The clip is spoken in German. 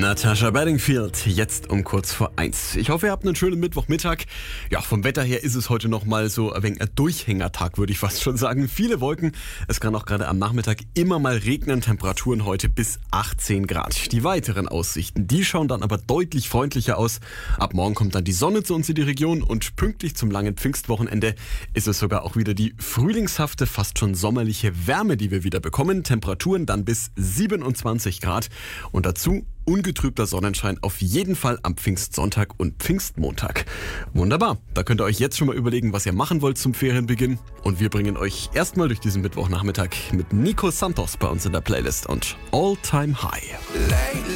Natasha Bedingfield, jetzt um kurz vor 1. Ich hoffe, ihr habt einen schönen Mittwochmittag. Ja, vom Wetter her ist es heute nochmal so ein wenig ein Durchhängertag, würde ich fast schon sagen. Viele Wolken, es kann auch gerade am Nachmittag immer mal regnen. Temperaturen heute bis 18 Grad. Die weiteren Aussichten, die schauen dann aber deutlich freundlicher aus. Ab morgen kommt dann die Sonne zu uns in die Region und pünktlich zum langen Pfingstwochenende ist es sogar auch wieder die frühlingshafte, fast schon sommerliche Wärme, die wir wieder bekommen. Temperaturen dann bis 27 Grad und dazu ungetrübter Sonnenschein auf jeden Fall am Pfingstsonntag und Pfingstmontag. Wunderbar, da könnt ihr euch jetzt schon mal überlegen, was ihr machen wollt zum Ferienbeginn. Und wir bringen euch erstmal durch diesen Mittwochnachmittag mit Nico Santos bei uns in der Playlist und All Time High.